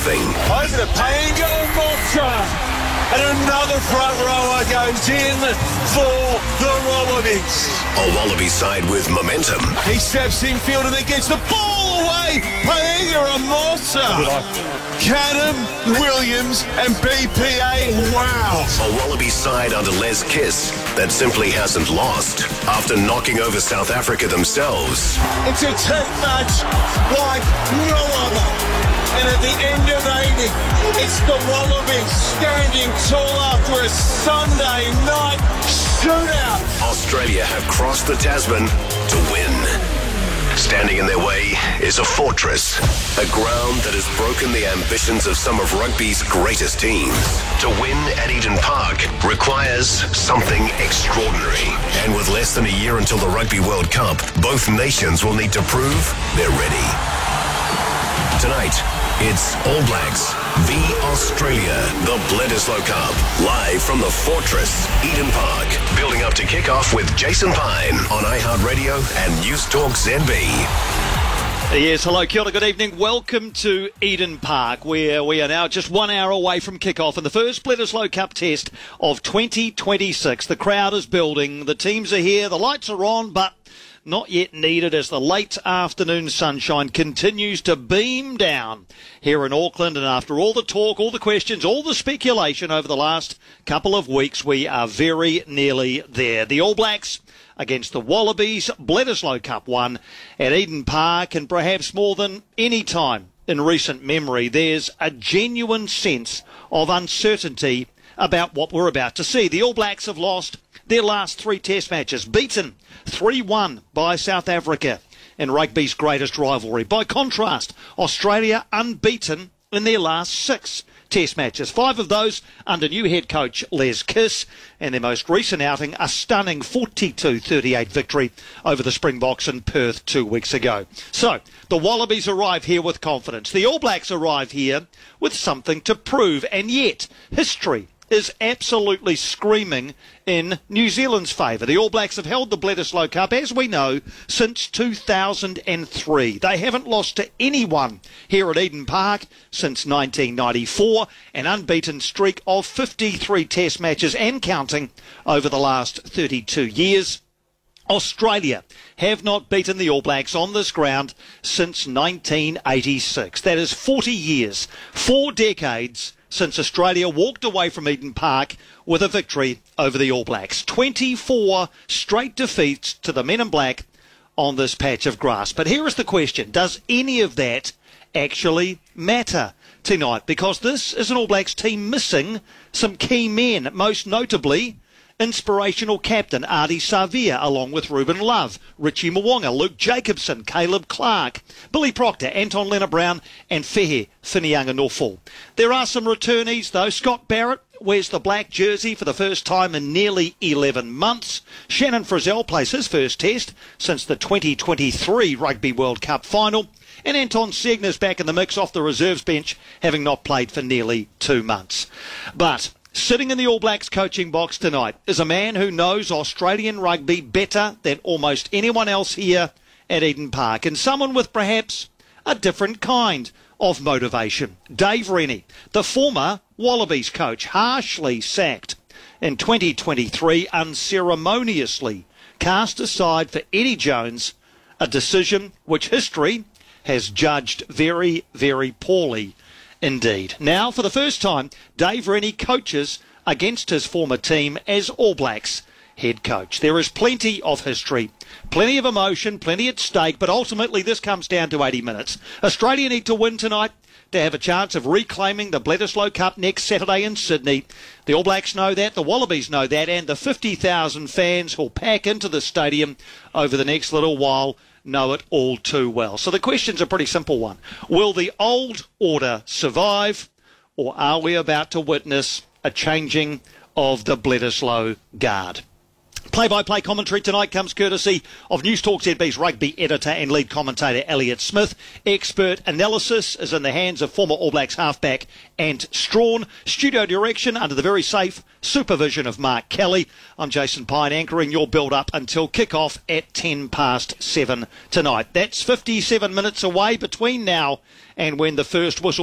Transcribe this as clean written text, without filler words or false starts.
everything. Over to Paenga Motta. And another front rower goes in for the Wallabies. A Wallaby side with momentum. He steps in field and then gets the ball away. Paenga Motta. Canham, Williams and BPA. Wow. A Wallaby side under Les Kiss that simply hasn't lost after knocking over South Africa themselves. It's a test match like no other. And at the end of 80, it's the Wallabies standing tall after a Sunday night shootout. Australia have crossed the Tasman to win. Standing in their way is a fortress, a ground that has broken the ambitions of some of rugby's greatest teams. To win at Eden Park requires something extraordinary. And with less than a year until the Rugby World Cup, both nations will need to prove they're ready. Tonight, it's All Blacks v Australia, the Bledisloe Cup, live from the Fortress, Eden Park. Building up to kick-off with Jason Pine on iHeartRadio and News Talk ZB. Yes, hello, kia ora, good evening. Welcome to Eden Park, where we are now just 1 hour away from kick-off in the first Bledisloe Cup test of 2026. The crowd is building, the teams are here, the lights are on, but not yet needed as the late afternoon sunshine continues to beam down here in Auckland. And after all the talk, all the questions, all the speculation over the last couple of weeks, we are very nearly there. The All Blacks against the Wallabies, Bledisloe Cup 1 at Eden Park, and perhaps more than any time in recent memory, there's a genuine sense of uncertainty about what we're about to see. The All Blacks have lost their last 3 test matches, beaten 3-1 by South Africa in rugby's greatest rivalry. By contrast, Australia unbeaten in their last 6 test matches, 5 of those under new head coach Les Kiss, and their most recent outing, a stunning 42-38 victory over the Springboks in Perth 2 weeks ago. So, the Wallabies arrive here with confidence. The All Blacks arrive here with something to prove, and yet history is absolutely screaming in New Zealand's favour. The All Blacks have held the Bledisloe Cup, as we know, since 2003. They haven't lost to anyone here at Eden Park since 1994, an unbeaten streak of 53 test matches and counting over the last 32 years. Australia have not beaten the All Blacks on this ground since 1986. That is 40 years, 4 decades since Australia walked away from Eden Park with a victory over the All Blacks. 24 straight defeats to the Men in Black on this patch of grass. But here is the question. Does any of that actually matter tonight? Because this is an All Blacks team missing some key men, most notably inspirational captain Ardie Savea, along with Ruben Love, Richie Mo'unga, Luke Jacobson, Caleb Clark, Billy Proctor, Anton Leonard-Brown and Fehe Whinianga-Norfolk. There are some returnees though. Scott Barrett wears the black jersey for the first time in nearly 11 months. Shannon Frizzell plays his first test since the 2023 Rugby World Cup final. And Anton Segner's back in the mix off the reserves bench, having not played for nearly 2 months. But sitting in the All Blacks coaching box tonight is a man who knows Australian rugby better than almost anyone else here at Eden Park, and someone with perhaps a different kind of motivation. Dave Rennie, the former Wallabies coach, harshly sacked in 2023, unceremoniously cast aside for Eddie Jones, a decision which history has judged very, very poorly indeed. Now, for the first time, Dave Rennie coaches against his former team as All Blacks head coach. There is plenty of history, plenty of emotion, plenty at stake, but ultimately this comes down to 80 minutes. Australia need to win tonight to have a chance of reclaiming the Bledisloe Cup next Saturday in Sydney. The All Blacks know that, the Wallabies know that, and the 50,000 fans who'll pack into the stadium over the next little while know it all too well. So the question's a pretty simple one. Will the old order survive, or are we about to witness a changing of the Bledisloe guard? Play-by-play commentary tonight comes courtesy of News Talk ZB's rugby editor and lead commentator Elliot Smith. Expert analysis is in the hands of former All Blacks halfback Ant Strawn. Studio direction under the very safe supervision of Mark Kelly. I'm Jason Pine, anchoring your build-up until kick-off at 7:10 tonight. That's 57 minutes away between now and when the first whistle